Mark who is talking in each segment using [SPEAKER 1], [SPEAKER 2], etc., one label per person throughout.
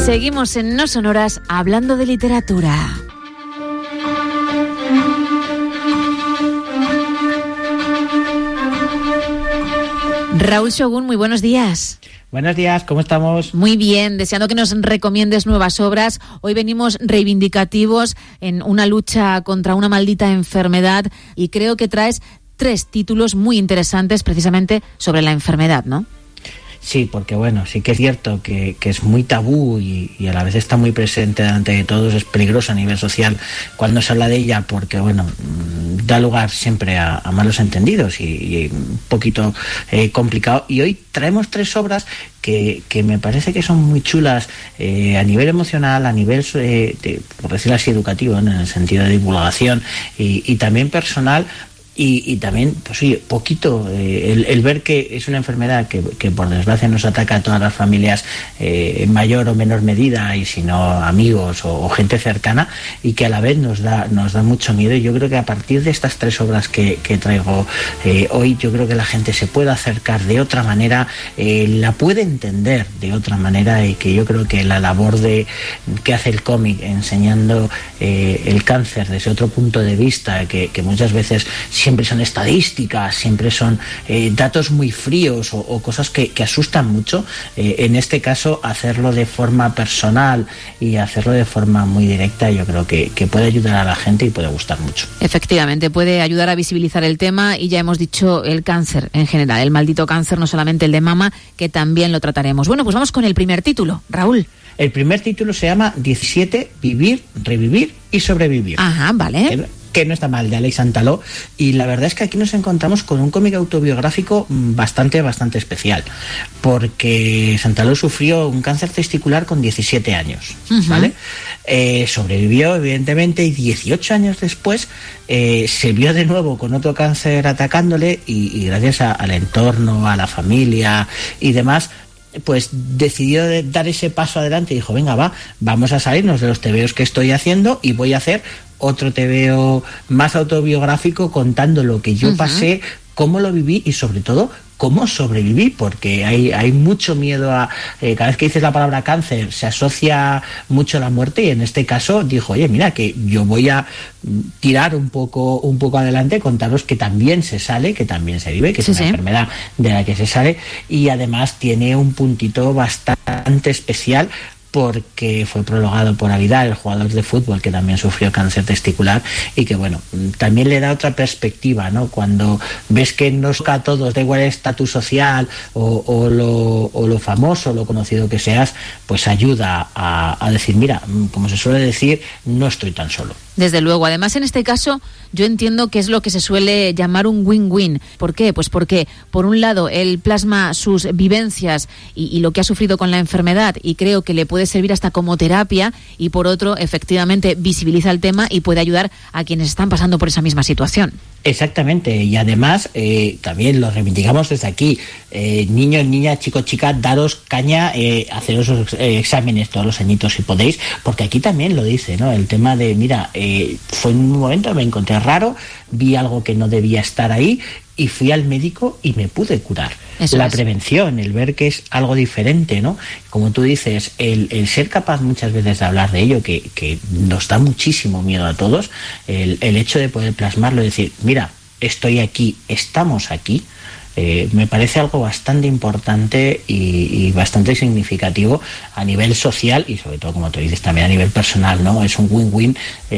[SPEAKER 1] Seguimos en No Sonoras hablando de literatura. Raúl Shogun, muy buenos días.
[SPEAKER 2] Buenos días, ¿cómo estamos?
[SPEAKER 1] Muy bien, deseando que nos recomiendes nuevas obras. Hoy venimos reivindicativos en una lucha contra una maldita enfermedad y creo que traes 3 títulos muy interesantes precisamente sobre la enfermedad, ¿no?
[SPEAKER 2] Sí, porque bueno, sí que es cierto que es muy tabú y a la vez está muy presente delante de todos, es peligroso a nivel social cuando se habla de ella porque bueno, da lugar siempre a malos entendidos y un poquito complicado. Y hoy traemos 3 obras que me parece que son muy chulas a nivel emocional, a nivel, por decirlo así, educativo, ¿no? En el sentido de divulgación y también personal. Y también, pues oye, poquito, el ver que es una enfermedad que por desgracia nos ataca a todas las familias en mayor o menor medida, y si no amigos o gente cercana, y que a la vez nos da mucho miedo. Y yo creo que a partir de estas 3 obras que traigo hoy, yo creo que la gente se puede acercar de otra manera, la puede entender de otra manera, y que yo creo que la labor que hace el cómic enseñando el cáncer desde otro punto de vista, que muchas veces siempre son estadísticas, siempre son datos muy fríos o cosas que asustan mucho. En este caso, hacerlo de forma personal y hacerlo de forma muy directa, yo creo que puede ayudar a la gente y puede gustar mucho.
[SPEAKER 1] Efectivamente, puede ayudar a visibilizar el tema, y ya hemos dicho el cáncer en general, el maldito cáncer, no solamente el de mama, que también lo trataremos. Bueno, pues vamos con el primer título, Raúl.
[SPEAKER 2] El primer título se llama 17, Vivir, Revivir y Sobrevivir.
[SPEAKER 1] Ajá, vale.
[SPEAKER 2] Que no está mal, de Alex Santaló, y la verdad es que aquí nos encontramos con un cómic autobiográfico bastante especial, porque Santaló sufrió un cáncer testicular con 17 años, ¿vale? Sobrevivió, evidentemente, y 18 años después se vio de nuevo con otro cáncer atacándole, y gracias al entorno, a la familia y demás, pues decidió dar ese paso adelante y dijo, venga, vamos a salirnos de los tebeos que estoy haciendo y voy a hacer otro tebeo más autobiográfico contando lo que yo pasé, cómo lo viví y sobre todo cómo sobreviví, porque hay mucho miedo a... cada vez que dices la palabra cáncer se asocia mucho a la muerte, y en este caso dijo, oye, mira, que yo voy a tirar un poco adelante, contaros que también se sale, que también se vive, que es una enfermedad de la que se sale, y además tiene un puntito bastante especial, porque fue prologado por Vidal, el jugador de fútbol que también sufrió cáncer testicular, y que bueno, también le da otra perspectiva, ¿no? Cuando ves que nos toca a todos, da igual el estatus social o lo famoso, lo conocido que seas, pues ayuda a decir, mira, como se suele decir, no estoy tan solo.
[SPEAKER 1] Desde luego. Además, en este caso, yo entiendo que es lo que se suele llamar un win-win. ¿Por qué? Pues porque, por un lado, él plasma sus vivencias y lo que ha sufrido con la enfermedad, y creo que le puede servir hasta como terapia, y por otro, efectivamente, visibiliza el tema y puede ayudar a quienes están pasando por esa misma situación.
[SPEAKER 2] Exactamente, y además también lo reivindicamos desde aquí, niños, niñas, chicos, chicas, daros caña, haceros exámenes todos los añitos si podéis, porque aquí también lo dice, ¿no? El tema de, mira, fue en un momento, me encontré raro, vi algo que no debía estar ahí y fui al médico y me pude curar. La prevención, el ver que es algo diferente, ¿no? Como tú dices, el ser capaz muchas veces de hablar de ello, que nos da muchísimo miedo a todos, el hecho de poder plasmarlo y decir, mira, estoy aquí, estamos aquí, me parece algo bastante importante y bastante significativo a nivel social y sobre todo, como tú dices, también a nivel personal, ¿no? Es un win-win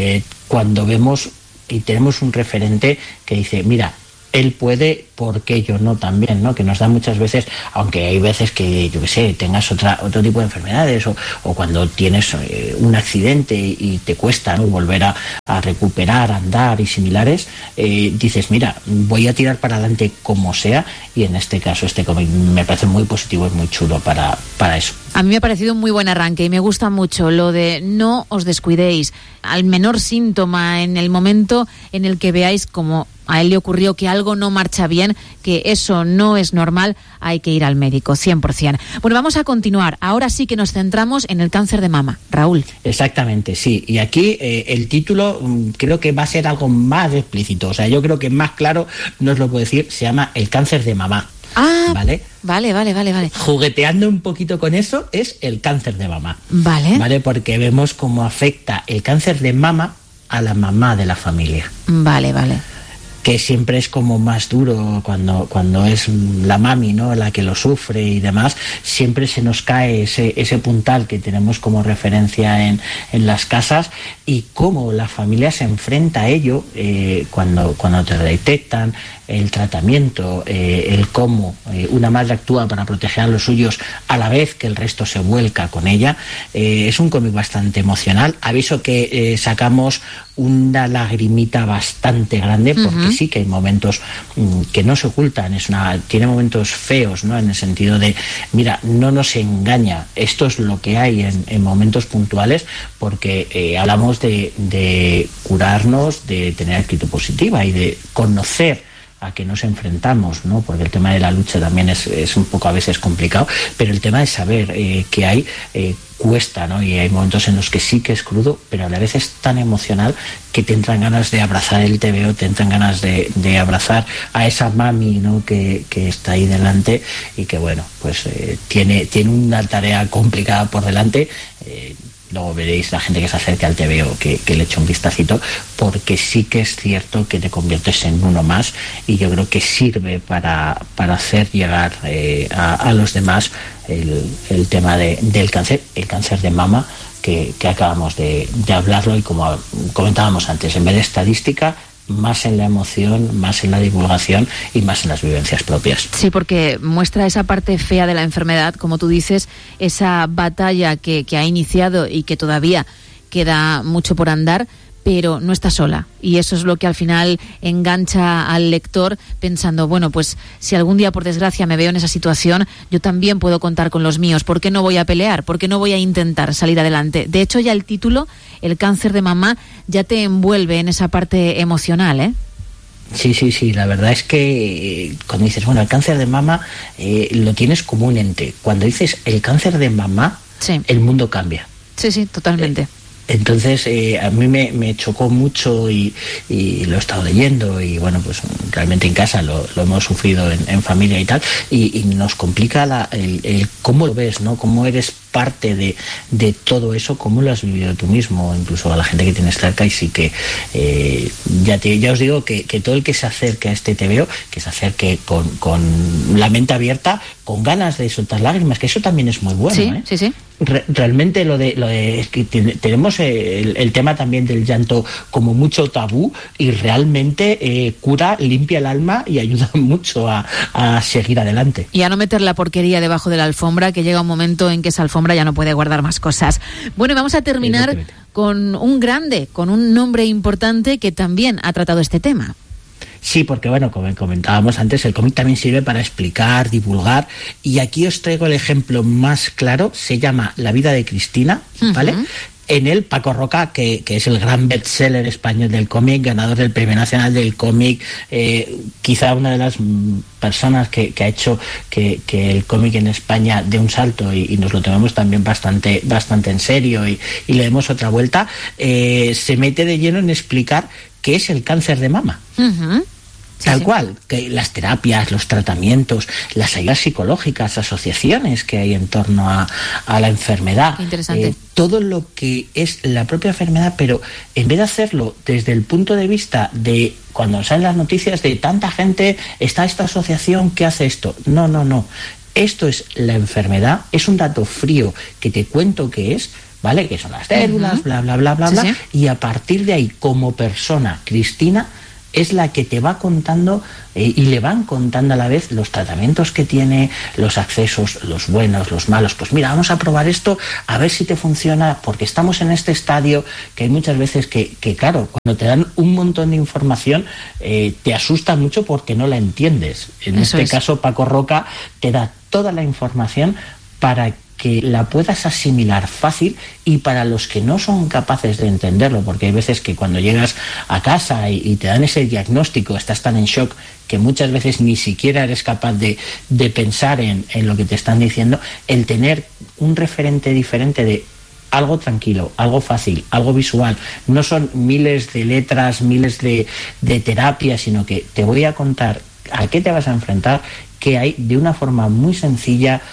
[SPEAKER 2] cuando vemos y tenemos un referente que dice, mira, él puede, ¿por qué yo no también? ¿No? Que nos da muchas veces, aunque hay veces que, yo qué sé, tengas otro tipo de enfermedades o cuando tienes un accidente y te cuesta, ¿no?, volver a recuperar, andar y similares, dices, mira, voy a tirar para adelante como sea, y en este caso este cómic me parece muy positivo y muy chulo para eso.
[SPEAKER 1] A mí me ha parecido un muy buen arranque y me gusta mucho lo de no os descuidéis. Al menor síntoma, en el momento en el que veáis como a él le ocurrió que algo no marcha bien, que eso no es normal, hay que ir al médico, 100%. Bueno, vamos a continuar. Ahora sí que nos centramos en el cáncer de mama. Raúl.
[SPEAKER 2] Exactamente, sí. Y aquí el título creo que va a ser algo más explícito. O sea, yo creo que más claro no os lo puedo decir. Se llama El cáncer de mamá. ¿vale?
[SPEAKER 1] Vale.
[SPEAKER 2] Jugueteando un poquito con eso es el cáncer de mama.
[SPEAKER 1] Vale.
[SPEAKER 2] Porque vemos cómo afecta el cáncer de mama a la mamá de la familia.
[SPEAKER 1] Vale.
[SPEAKER 2] Que siempre es como más duro cuando es la mami, ¿no?, la que lo sufre y demás. Siempre se nos cae ese puntal que tenemos como referencia en las casas, y cómo la familia se enfrenta a ello cuando te detectan el tratamiento, el cómo una madre actúa para proteger a los suyos a la vez que el resto se vuelca con ella. Es un cómic bastante emocional. Aviso que sacamos una lagrimita bastante grande, porque sí que hay momentos que no se ocultan. Tiene momentos feos, ¿no?, en el sentido de, mira, no nos engaña, esto es lo que hay en momentos puntuales, porque hablamos de curarnos, de tener actitud positiva y de conocer a que nos enfrentamos, ¿no? Porque el tema de la lucha también es un poco a veces complicado, pero el tema de saber qué hay cuesta, ¿no? Y hay momentos en los que sí que es crudo, pero a la vez es tan emocional que te entran ganas de abrazar el TVO, te entran ganas de abrazar a esa mami, ¿no?, que está ahí delante, y que, bueno, pues tiene una tarea complicada por delante. Luego veréis la gente que se acerque al TVO que le eche un vistacito, porque sí que es cierto que te conviertes en uno más, y yo creo que sirve para hacer llegar a los demás el tema del cáncer, el cáncer de mama, que acabamos de hablarlo, y como comentábamos antes, en vez de estadística, más en la emoción, más en la divulgación y más en las vivencias propias.
[SPEAKER 1] Sí, porque muestra esa parte fea de la enfermedad, como tú dices, esa batalla que ha iniciado y que todavía queda mucho por andar, pero no está sola, y eso es lo que al final engancha al lector, pensando, bueno, pues si algún día por desgracia me veo en esa situación, yo también puedo contar con los míos. ¿Por qué no voy a pelear? ¿Por qué no voy a intentar salir adelante? De hecho, ya el título, El cáncer de mamá, ya te envuelve en esa parte emocional, ¿eh?
[SPEAKER 2] Sí, la verdad es que cuando dices, bueno, el cáncer de mama, lo tienes como un ente. Cuando dices el cáncer de mamá, sí, el mundo cambia.
[SPEAKER 1] Sí, totalmente.
[SPEAKER 2] Entonces a mí me chocó mucho, y lo he estado leyendo, y bueno, pues realmente en casa lo hemos sufrido en familia y tal, y nos complica el cómo lo ves, ¿no? Cómo eres parte de todo eso, cómo lo has vivido tú mismo, incluso a la gente que tienes cerca. Y sí que ya os digo que todo el que se acerque a este TVO, que se acerque con la mente abierta, con ganas de soltar lágrimas, que eso también es muy bueno.
[SPEAKER 1] Sí.
[SPEAKER 2] Realmente lo de que tenemos el tema también del llanto como mucho tabú, y realmente cura, limpia el alma y ayuda mucho a seguir adelante.
[SPEAKER 1] Y a no meter la porquería debajo de la alfombra, que llega un momento en que esa alfombra ya no puede guardar más cosas. Bueno, y vamos a terminar con un grande, con un nombre importante que también ha tratado este tema.
[SPEAKER 2] Sí, porque bueno, como comentábamos antes, el cómic también sirve para explicar, divulgar, y aquí os traigo el ejemplo más claro. Se llama La vida de Cristina, ¿vale? En él, Paco Roca, que es el gran bestseller español del cómic, ganador del Premio Nacional del Cómic, quizá una de las personas que ha hecho que el cómic en España dé un salto y nos lo tomemos también bastante en serio y le demos otra vuelta, se mete de lleno en explicar qué es el cáncer de mama. Tal cual, que las terapias, los tratamientos, las ayudas psicológicas, asociaciones que hay en torno a la enfermedad.
[SPEAKER 1] Qué interesante.
[SPEAKER 2] Todo lo que es la propia enfermedad, pero en vez de hacerlo desde el punto de vista de cuando salen las noticias de tanta gente, está esta asociación que hace esto. No. Esto es la enfermedad, es un dato frío que te cuento que es, ¿vale? Que son las células, bla, bla. Y a partir de ahí, como persona, Cristina es la que te va contando y le van contando a la vez los tratamientos que tiene, los accesos, los buenos, los malos. Pues mira, vamos a probar esto, a ver si te funciona, porque estamos en este estadio que hay muchas veces que claro, cuando te dan un montón de información, te asusta mucho porque no la entiendes. En este caso, Paco Roca te da toda la información para que la puedas asimilar fácil, y para los que no son capaces de entenderlo, porque hay veces que cuando llegas a casa y te dan ese diagnóstico, estás tan en shock que muchas veces ni siquiera eres capaz de pensar en lo que te están diciendo. El tener un referente diferente de algo tranquilo, algo fácil, algo visual, no son miles de letras, miles de terapias, sino que te voy a contar a qué te vas a enfrentar, que hay de una forma muy sencilla.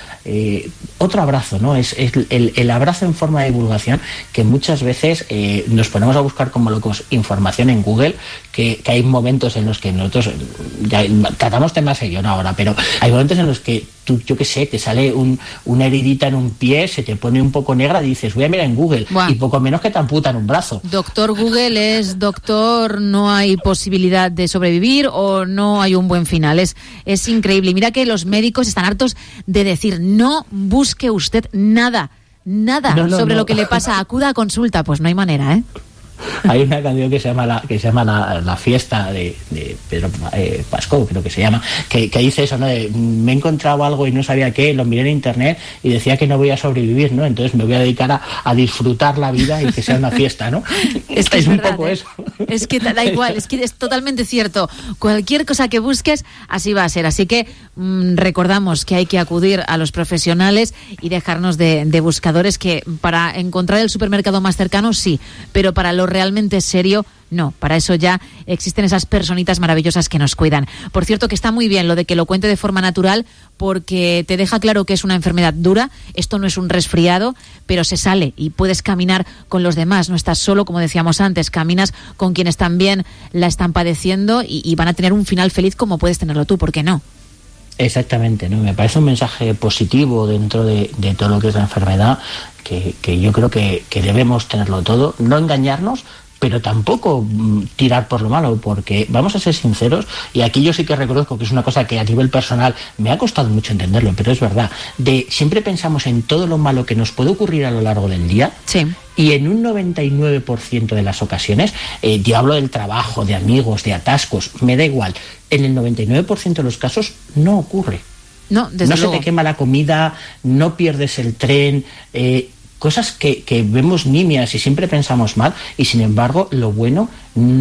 [SPEAKER 2] Otro abrazo, ¿no? Es el abrazo en forma de divulgación, que muchas veces nos ponemos a buscar como locos información en Google, que hay momentos en los que nosotros ya tratamos temas serios ahora, pero hay momentos en los que tú, yo qué sé, te sale una heridita en un pie, se te pone un poco negra, dices, voy a mirar en Google, y poco menos que te amputan un brazo.
[SPEAKER 1] Doctor Google es doctor, no hay posibilidad de sobrevivir o no hay un buen final. Es increíble. Y mira que los médicos están hartos de decir, no busque usted nada sobre lo que le pasa, acuda a consulta. Pues no hay manera, ¿eh?
[SPEAKER 2] Hay una canción que se llama la fiesta de Pedro Pascal, creo que se llama, que dice eso, ¿no? Me he encontrado algo y no sabía qué, lo miré en internet y decía que no voy a sobrevivir, ¿no? Entonces me voy a dedicar a disfrutar la vida y que sea una fiesta, ¿no?
[SPEAKER 1] Es que es
[SPEAKER 2] un
[SPEAKER 1] verdad,
[SPEAKER 2] poco eso.
[SPEAKER 1] Es que da igual, es que es totalmente cierto. Cualquier cosa que busques, así va a ser. Así que recordamos que hay que acudir a los profesionales y dejarnos de buscadores, que para encontrar el supermercado más cercano, sí, pero para lo realmente serio, no. Para eso ya existen esas personitas maravillosas que nos cuidan. Por cierto, que está muy bien lo de que lo cuente de forma natural, porque te deja claro que es una enfermedad dura. Esto no es un resfriado, pero se sale y puedes caminar con los demás. No estás solo, como decíamos antes, caminas con quienes también la están padeciendo y van a tener un final feliz como puedes tenerlo tú. ¿Por qué no?
[SPEAKER 2] Exactamente, ¿no? Me parece un mensaje positivo dentro de todo lo que es la enfermedad, que yo creo que debemos tenerlo todo, no engañarnos, pero tampoco tirar por lo malo, porque vamos a ser sinceros, y aquí yo sí que reconozco que es una cosa que a nivel personal me ha costado mucho entenderlo, pero es verdad, siempre pensamos en todo lo malo que nos puede ocurrir a lo largo del día.
[SPEAKER 1] Sí.
[SPEAKER 2] Y en un 99% de las ocasiones, yo hablo del trabajo, de amigos, de atascos, me da igual, en el 99% de los casos no ocurre.
[SPEAKER 1] No, desde luego.
[SPEAKER 2] Se te quema la comida, no pierdes el tren, cosas que vemos nimias y siempre pensamos mal, y sin embargo lo bueno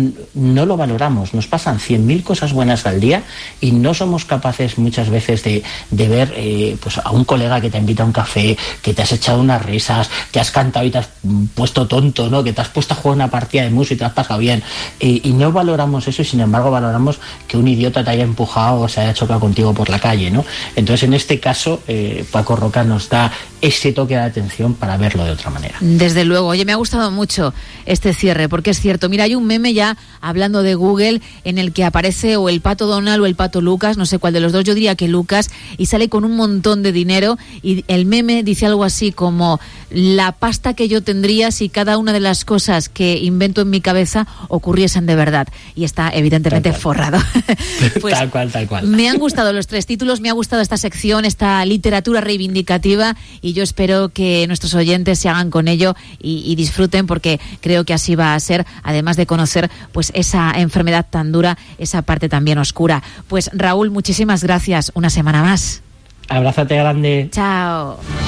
[SPEAKER 2] no lo valoramos. Nos pasan 100.000 cosas buenas al día y no somos capaces muchas veces de ver pues a un colega que te invita a un café, que te has echado unas risas, que has cantado y te has puesto tonto, ¿no? Que te has puesto a jugar una partida de música y te has pasado bien, y no valoramos eso, y sin embargo valoramos que un idiota te haya empujado o se haya chocado contigo por la calle, ¿no? Entonces en este caso Paco Roca nos da ese toque de atención para verlo de otra manera.
[SPEAKER 1] Desde luego. Oye, me ha gustado mucho este cierre, porque es cierto. Mira, hay un meme ya, hablando de Google, en el que aparece o el Pato Donald o el Pato Lucas, no sé cuál de los dos, yo diría que Lucas, y sale con un montón de dinero, y el meme dice algo así como: la pasta que yo tendría si cada una de las cosas que invento en mi cabeza ocurriesen de verdad. Y está evidentemente forrado. Pues,
[SPEAKER 2] tal cual.
[SPEAKER 1] Me han gustado los 3 títulos, me ha gustado esta sección, esta literatura reivindicativa, y yo espero que nuestros oyentes se hagan con ello y disfruten, porque creo que así va a ser, además de conocer pues esa enfermedad tan dura, esa parte también oscura. Pues Raúl, muchísimas gracias, una semana más.
[SPEAKER 2] Abrázate grande.
[SPEAKER 1] Chao.